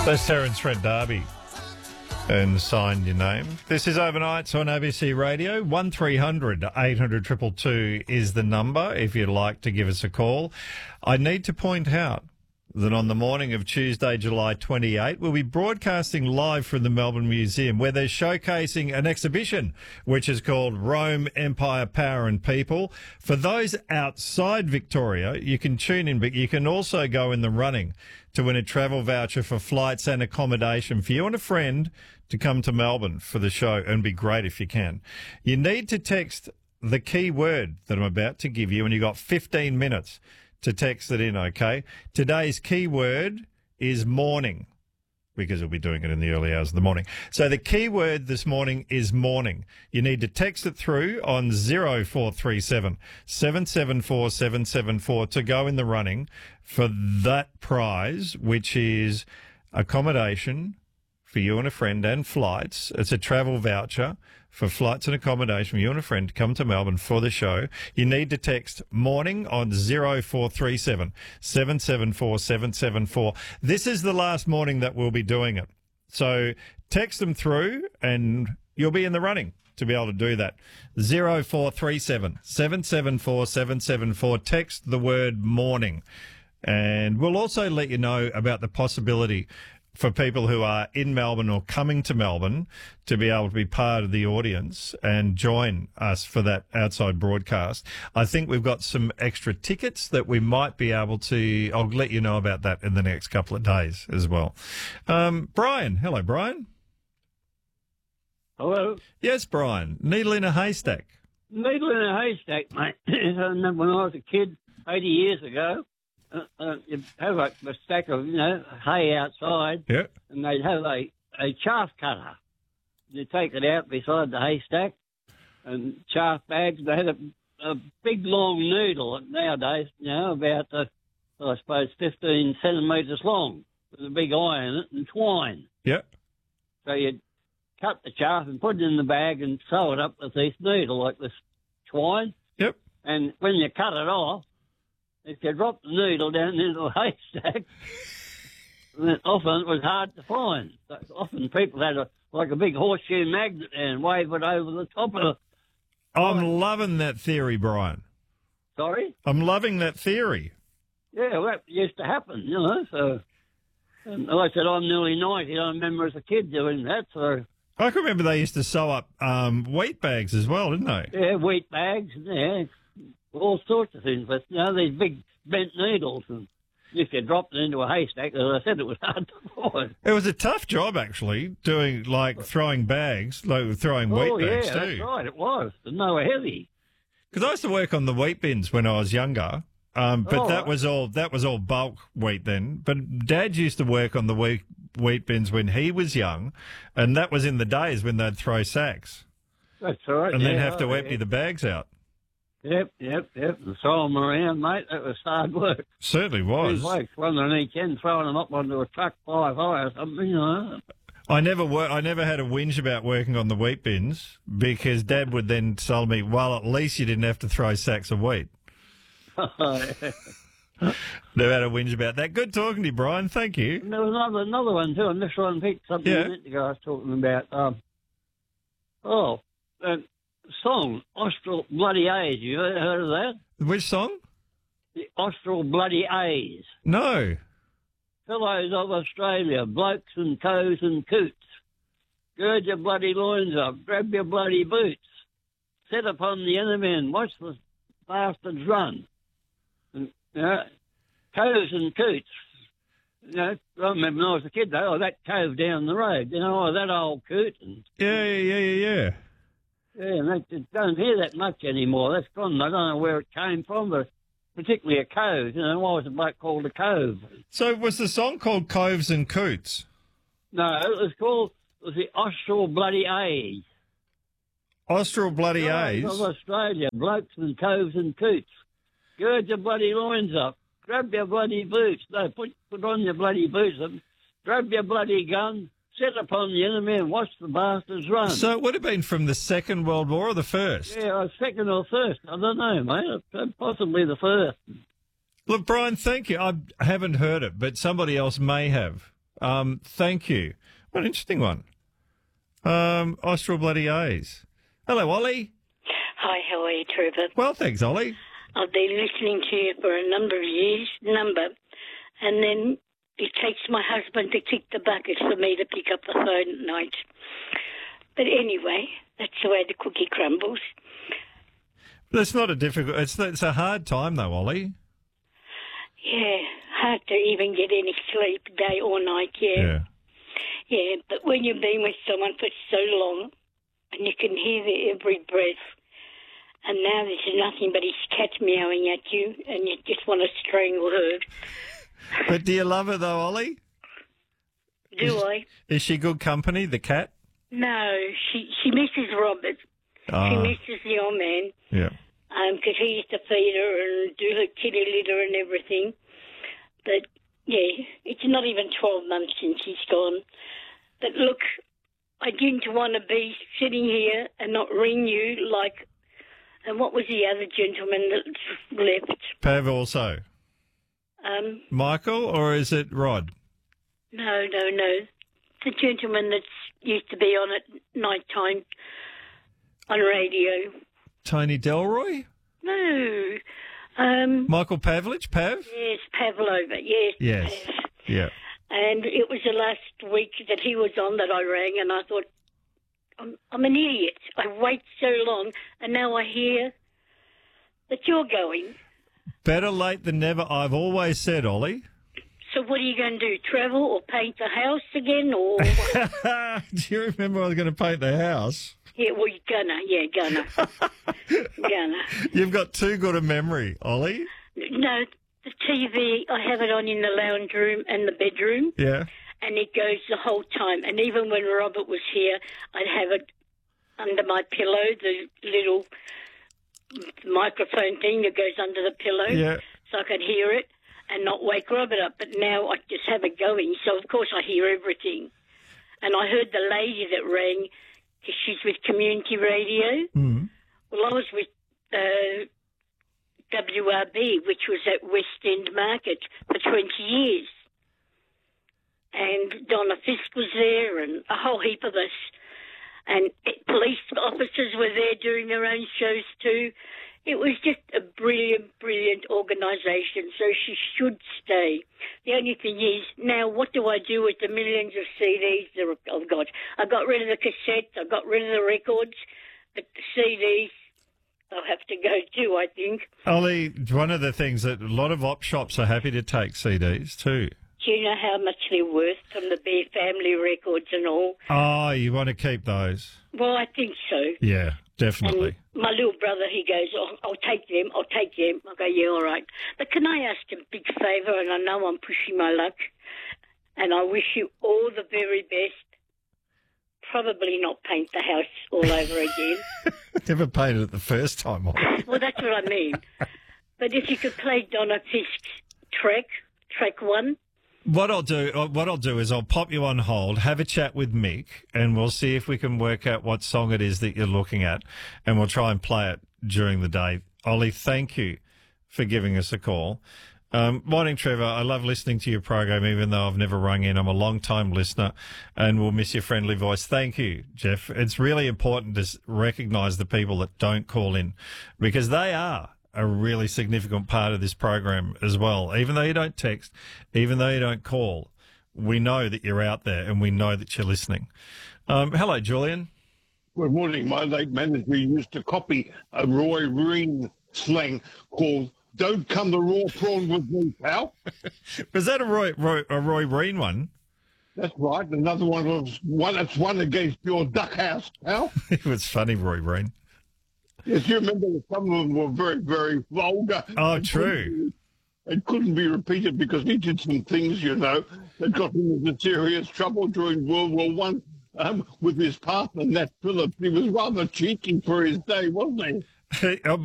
That's Terence Trent D'Arby and Sign Your Name. This is Overnights on ABC Radio. 1300 800 222 is the number if you'd like to give us a call. I need to point out that on the morning of Tuesday, July 28, we'll be broadcasting live from the Melbourne Museum, where they're showcasing an exhibition which is called Rome, Empire, Power and People. For those outside Victoria, you can tune in, but you can also go in the running to win a travel voucher for flights and accommodation for you and a friend to come to Melbourne for the show, and be great if you can. You need to text the key word that I'm about to give you, and you've got 15 minutes to text it in, okay? Today's key word is morning, because we'll be doing it in the early hours of the morning. So the key word this morning is morning. You need to text it through on 0437 774 774 to go in the running for that prize, which is accommodation for you and a friend and flights. It's a travel voucher for flights and accommodation for you and a friend to come to Melbourne for the show. You need to text morning on 0437 774 774. This is the last morning that we'll be doing it. So text them through and you'll be in the running to be able to do that. 0437 774 774. Text the word morning. And we'll also let you know about the possibility for people who are in Melbourne or coming to Melbourne to be able to be part of the audience and join us for that outside broadcast. I think we've got some extra tickets that we might be able to... I'll let you know about that in the next couple of days as well. Brian. Hello, Brian. Hello. Yes, Brian. Needle in a haystack. Needle in a haystack, mate. I remember when I was a kid 80 years ago, you'd have a stack of, hay outside, yeah, and they'd have a chaff cutter. You'd take it out beside the haystack and chaff bags. They had a big, long noodle nowadays, about, I suppose, 15 centimetres long with a big eye in it and twine. Yeah. So you'd cut the chaff and put it in the bag and sew it up with this needle, like this twine. Yep. And when you cut it off, if you drop the needle down into the haystack, then often it was hard to find. So often people had a big horseshoe magnet and wave it over the top of it. I'm loving that theory, Brian. Sorry? I'm loving that theory. Yeah, well, that used to happen, so... And like I said, I'm nearly 90. I remember as a kid doing that, so... I can remember they used to sew up wheat bags as well, didn't they? Yeah, wheat bags, yeah. All sorts of things, but these big bent needles, and if you dropped it into a haystack, as I said, it was hard to find. It was a tough job, actually, doing throwing bags, throwing wheat bags too. That's right, it was, and they were heavy. Because I used to work on the wheat bins when I was younger, but that was all bulk wheat then. But Dad used to work on the wheat bins when he was young, and that was in the days when they'd throw sacks. That's right, and then have to empty the bags out. Yep. And throw them around, mate. That was hard work. Certainly was. Two blokes, one on each end, throwing them up onto a truck 5 high or something, I never had a whinge about working on the wheat bins because Dad would then tell me, well, at least you didn't have to throw sacks of wheat. Never had a whinge about that. Good talking to you, Brian. Thank you. And there was another one too, and this one picked something a minute ago I was talking about. Song, Austral Bloody A's. You heard of that? Which song? The Austral Bloody A's. No. Fellows of Australia, blokes and coes and coots, gird your bloody loins up, grab your bloody boots, set upon the enemy and watch the bastards run. And, coes and coots. I remember when I was a kid, though, that cove down the road, that old coot. And, Yeah. Yeah, and I don't hear that much anymore. That's gone. I don't know where it came from, but particularly a cove. Why was a bloke called a cove? So was the song called Coves and Coots? No, it was the Austral Bloody A's. Austral Bloody A's? Of Australia, blokes and coves and coots. Gird your bloody loins up. Grab your bloody boots. No, put on your bloody boots. Grab your bloody gun. Set upon the enemy and watch the bastards run. So it would have been from the Second World War or the First? Yeah, second or first. I don't know, mate. Possibly the first. Look, Brian, thank you. I haven't heard it, but somebody else may have. Thank you. What an interesting one. Austral Bloody A's. Hello, Ollie. Hi, how are you, Trevor? Well, thanks, Ollie. I've been listening to you for a number of years, and then it takes my husband to kick the bucket for me to pick up the phone at night. But anyway, that's the way the cookie crumbles. It's not a difficult... It's a hard time, though, Ollie. Yeah, hard to even get any sleep, day or night, yeah. Yeah, but when you've been with someone for so long and you can hear their every breath, and now there's nothing but his cat meowing at you and you just want to strangle her. But do you love her, though, Ollie? Do I? Is she good company, the cat? No, she misses Robert. She misses the old man. Yeah. Because he used to feed her and do her kitty litter and everything. But, yeah, it's not even 12 months since he's gone. But look, I didn't want to be sitting here and not ring you like... And what was the other gentleman that left? Pav also. Michael, or is it Rod? No. The gentleman that used to be on at night time on radio. Tony Delroy? No. Michael Pavlich? Pav? Yes, Pavlova. Yes. Yes. Pav. Yeah. And it was the last week that he was on that I rang, and I thought, I'm an idiot. I wait so long, and now I hear that you're going. Better late than never, I've always said, Ollie. So what are you going to do, travel or paint the house again? Or Do you remember I was going to paint the house? Yeah, well, you're gonna. You've got too good a memory, Ollie. No, the TV, I have it on in the lounge room and the bedroom. Yeah. And it goes the whole time. And even when Robert was here, I'd have it under my pillow, the little microphone thing that goes under the pillow. Yeah. So I could hear it and not wake Robert up. But now I just have it going. So, of course, I hear everything. And I heard the lady that rang, because she's with community radio. Mm. Well, I was with WRB, which was at West End Market for 20 years. And Donna Fisk was there and a whole heap of us. And police officers were there doing their own shows too. It was just a brilliant, brilliant organisation, so she should stay. The only thing is, now what do I do with the millions of CDs? Oh, God. I got rid of the cassettes, I got rid of the records, but the CDs, I'll have to go too, I think. Ollie, one of the things that a lot of op shops are happy to take CDs too. Do you know how much they're worth from the Bear Family records and all? Oh, you want to keep those? Well, I think so. Yeah, definitely. And my little brother, he goes, I'll take them. I go, yeah, all right. But can I ask a big favour? And I know I'm pushing my luck. And I wish you all the very best. Probably not paint the house all over again. Never painted it the first time. Well, that's what I mean. But if you could play Donna Fisk's track one. What I'll do is I'll pop you on hold, have a chat with Mick, and we'll see if we can work out what song it is that you're looking at, and we'll try and play it during the day. Ollie, thank you for giving us a call. Morning, Trevor. I love listening to your program, even though I've never rung in. I'm a long-time listener, and we'll miss your friendly voice. Thank you, Jeff. It's really important to recognise the people that don't call in, because they are a really significant part of this program as well. Even though you don't text, even though you don't call, we know that you're out there and we know that you're listening. Hello, Julian. Good morning. My late manager used to copy a Roy Reen slang called "Don't come the raw prawn with me, pal." Was that a Roy Reen one? That's right. Another one was one against your duck house, pal. It was funny, Roy Reen. Yes, you remember that some of them were very, very vulgar. Oh, true. It couldn't be repeated because he did some things, that got him into serious trouble during World War One with his partner, Nat Phillips. He was rather cheeky for his day, wasn't he?